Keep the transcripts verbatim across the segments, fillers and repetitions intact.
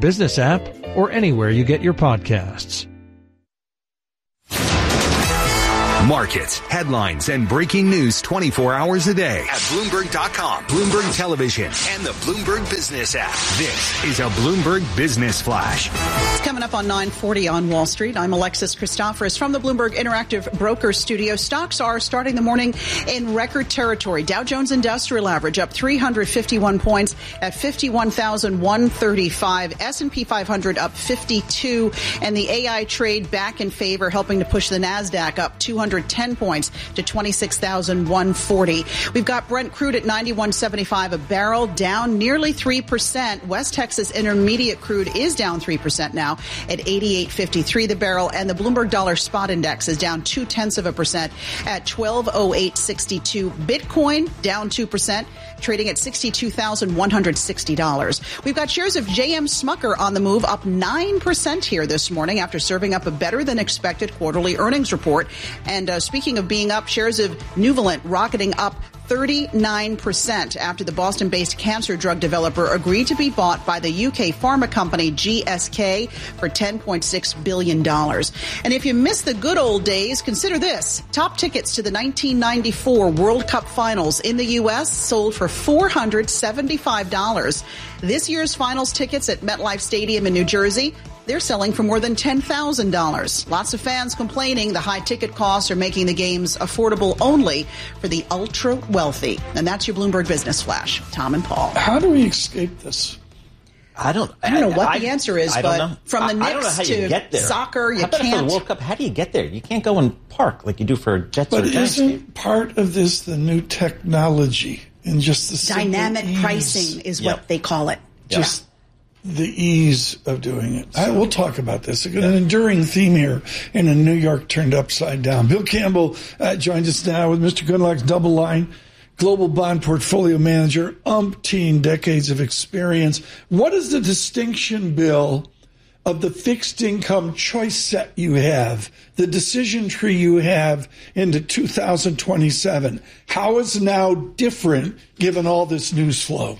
Business app or anywhere you get your podcasts. Markets, headlines, and breaking news twenty-four hours a day at Bloomberg dot com, Bloomberg Television, and the Bloomberg Business app. This is a Bloomberg Business Flash. It's coming up on nine forty on Wall Street. I'm Alexis Christoforous from the Bloomberg Interactive Brokers Studio. Stocks are starting the morning in record territory. Dow Jones Industrial Average up three hundred fifty-one points at fifty-one thousand one hundred thirty-five. S and P five hundred up fifty-two. And the A I trade back in favor, helping to push the NASDAQ up two hundred ten points to twenty-six thousand one hundred forty. We've got Brent crude at ninety-one seventy-five a barrel, down nearly three percent. West Texas Intermediate crude is down three percent now at eighty-eight fifty-three the barrel, and the Bloomberg Dollar Spot Index is down two tenths of a percent at twelve oh eight sixty-two. Bitcoin down two percent, trading at sixty-two thousand one hundred sixty dollars. We've got shares of J M Smucker on the move, up nine percent here this morning after serving up a better than expected quarterly earnings report. And uh, speaking of being up, shares of Nuvalent rocketing up thirty-nine percent after the Boston-based cancer drug developer agreed to be bought by the U K pharma company G S K for ten point six billion dollars. And if you miss the good old days, consider this. Top tickets to the nineteen ninety-four World Cup finals in the U S sold for four hundred seventy-five dollars. This year's finals tickets at MetLife Stadium in New Jersey, they're selling for more than ten thousand dollars. Lots of fans complaining the high ticket costs are making the games affordable only for the ultra wealthy. And that's your Bloomberg Business Flash. Tom and Paul. How do we escape this? I don't. I don't know what I, the answer is, I, but I from the I, Knicks I to get there. soccer, you how about can't. For the World Cup, how do you get there? You can't go and park like you do for Jets but or Giants. But isn't game. part of this the new technology and just the dynamic ease. pricing is yep. what they call it. Just. Yeah. The ease of doing it. I, we'll talk about this. An enduring theme here in a New York turned upside down. Bill Campbell uh, joins us now with Mister Goodluck's Double Line, global bond portfolio manager, umpteen decades of experience. What is the distinction, Bill, of the fixed income choice set you have, the decision tree you have into two thousand twenty-seven? How is it now different given all this news flow?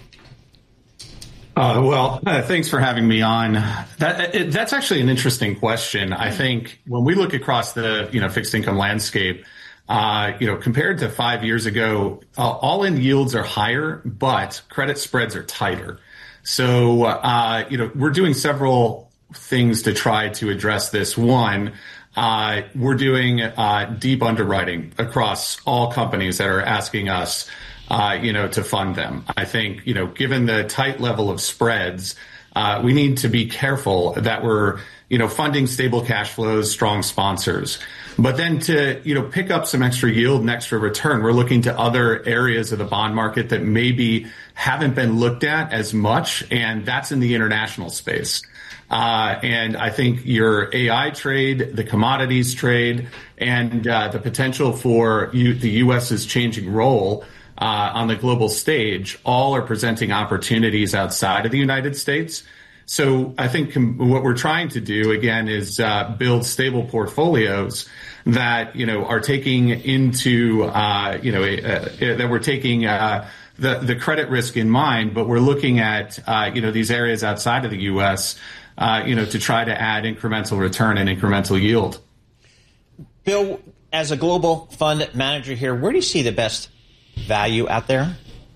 Uh, well, uh, thanks for having me on. That it, that's actually an interesting question. I think when we look across the you know fixed income landscape, uh, you know, compared to five years ago, uh, all-in yields are higher, but credit spreads are tighter. So uh, you know, we're doing several things to try to address this. One, uh, we're doing uh, deep underwriting across all companies that are asking us. Uh, you know, to fund them. I think, you know, given the tight level of spreads, uh, we need to be careful that we're, you know, funding stable cash flows, strong sponsors. But then to, you know, pick up some extra yield and extra return, we're looking to other areas of the bond market that maybe haven't been looked at as much, and that's in the international space. Uh, and I think your A I trade, the commodities trade, and uh, the potential for you, the U.S.'s changing role Uh, on the global stage, all are presenting opportunities outside of the United States. So I think com- what we're trying to do, again, is uh, build stable portfolios that, you know, are taking into, uh, you know, uh, that we're taking uh, the, the credit risk in mind, but we're looking at, uh, you know, these areas outside of the U S, uh, you know, to try to add incremental return and incremental yield. Bill, as a global fund manager here, where do you see the best value out there?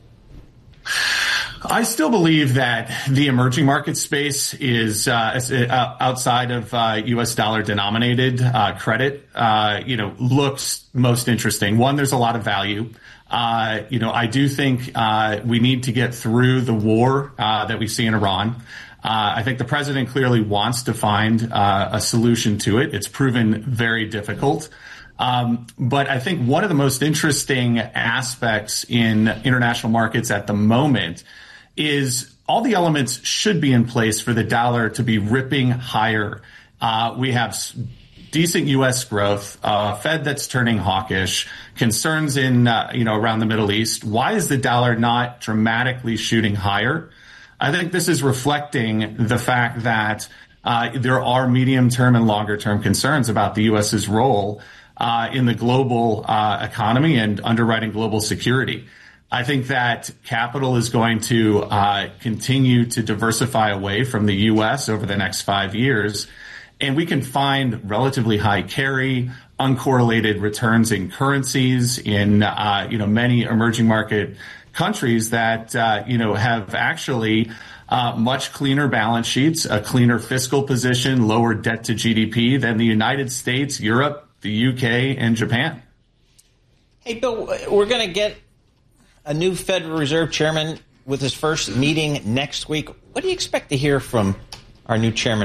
I still believe that the emerging market space is uh, outside of uh, U S dollar denominated uh, credit, uh, you know, looks most interesting. One, there's a lot of value. Uh, you know, I do think uh, we need to get through the war uh, that we see in Iran. Uh, I think the president clearly wants to find uh, a solution to it. It's proven very difficult. Um, but I think one of the most interesting aspects in international markets at the moment is all the elements should be in place for the dollar to be ripping higher. Uh, we have decent U S growth, uh, Fed that's turning hawkish, concerns in, uh, you know, around the Middle East. Why is the dollar not dramatically shooting higher? I think this is reflecting the fact that uh, there are medium-term and longer-term concerns about the U S's role Uh, in the global uh, economy and underwriting global security. I think that capital is going to uh, continue to diversify away from the U S over the next five years. And we can find relatively high carry, uncorrelated returns in currencies in, uh, you know, many emerging market countries that, uh, you know, have actually uh, much cleaner balance sheets, a cleaner fiscal position, lower debt to G D P than the United States, Europe, the U K, and Japan. Hey, Bill, we're going to get a new Federal Reserve chairman with his first meeting next week. What do you expect to hear from our new chairman